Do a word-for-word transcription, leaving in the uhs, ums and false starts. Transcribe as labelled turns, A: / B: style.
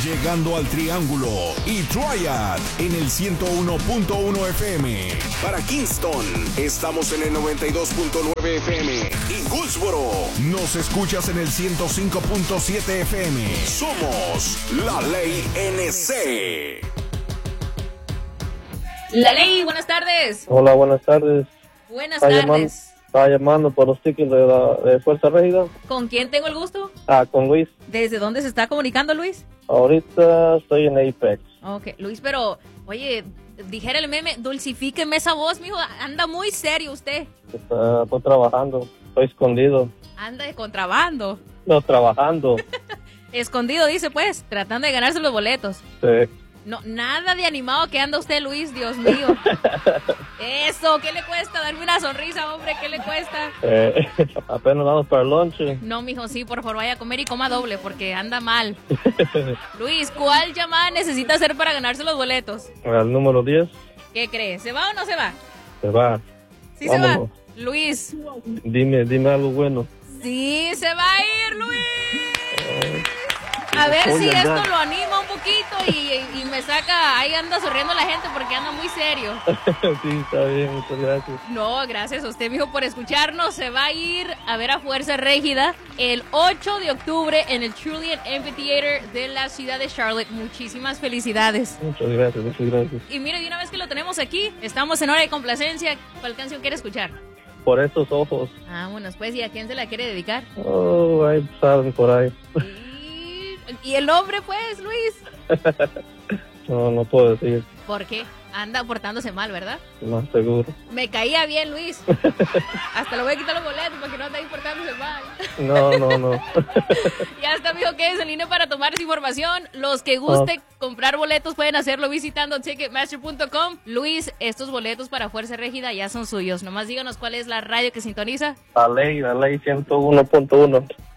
A: Llegando al Triángulo y Triad en el ciento uno punto uno F M. Para Kingston, estamos en el noventa y dos punto nueve F M. Y Goldsboro, nos escuchas en el ciento cinco punto siete F M. Somos La Ley N C.
B: La Ley, buenas tardes.
C: Hola, buenas tardes.
B: Buenas
C: Estaba
B: tardes.
C: Llamando, estaba llamando por los tickets de, la, de Fuerza Régida.
B: ¿Con quién tengo el gusto?
C: Ah, con Luis.
B: ¿Desde dónde se está comunicando, Luis?
C: Ahorita estoy en Apex.
B: Ok, Luis, pero, oye, dijera el meme, dulcifíqueme esa voz, mijo, anda muy serio usted.
C: Está, estoy trabajando, estoy escondido.
B: Anda de contrabando.
C: No, trabajando.
B: Escondido, dice pues, tratando de ganarse los boletos.
C: Sí.
B: No, nada de animado que anda usted, Luis, Dios mío. Eso, ¿qué le cuesta? Darme una sonrisa, hombre, ¿qué le cuesta?
C: Eh, apenas vamos para el lunch.
B: No, mijo, sí, por favor, vaya a comer y coma doble, porque anda mal. Luis, ¿cuál llamada necesita hacer para ganarse los boletos?
C: Al número diez.
B: ¿Qué crees? ¿Se va o no se va?
C: Se va.
B: Sí
C: Vámonos.
B: se va. Luis.
C: Dime, dime algo bueno.
B: Sí, se va a ir, Luis. A ver si
C: Oigan,
B: esto
C: ya.
B: lo anima un poquito y, y me saca, ahí anda sonriendo la gente porque anda muy serio.
C: Sí, está bien, muchas gracias.
B: No, gracias a usted, mijo, por escucharnos. Se va a ir a ver a Fuerza Régida el ocho de octubre en el Trillium Amphitheater de la ciudad de Charlotte. Muchísimas felicidades.
C: Muchas gracias, muchas gracias.
B: Y mire, de una vez que lo tenemos aquí, estamos en hora de complacencia. ¿Cuál canción quiere escuchar?
C: Por esos ojos.
B: Ah, bueno, pues, ¿y a quién se la quiere dedicar?
C: Oh, ahí saben por ahí.
B: Y, y el hombre, pues, Luis.
C: No, no puedo decir.
B: ¿Por qué? Anda portándose mal, ¿verdad?
C: Más seguro.
B: Me caía bien, Luis. Hasta le voy a quitar los boletos para que no ande ahí portándose mal.
C: No, no, no.
B: Ya está, amigo, quédese en línea para tomar esa información. Los que gusten comprar boletos pueden hacerlo visitando ticketmaster punto com. Luis, estos boletos para Fuerza Régida ya son suyos. Nomás díganos cuál es la radio que sintoniza.
C: La ley, la ley ciento uno punto uno.